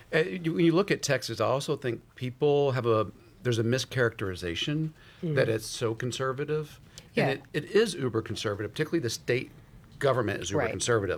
When you look at Texas, I also think people there's a mischaracterization that it's so conservative. Yeah. And it is uber conservative, particularly the state government is uber conservative.